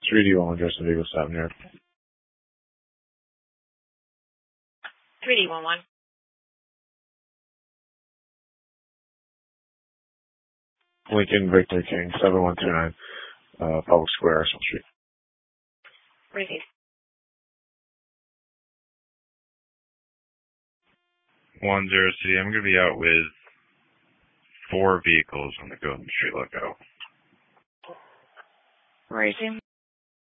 3D1 Joseph Eagle 7 here. 3D11. Lincoln Victor King 7129 Public Square, Arsenal Street. Received. 10 City, I'm going to be out with 4 vehicles on the Golden Street lookout. Received.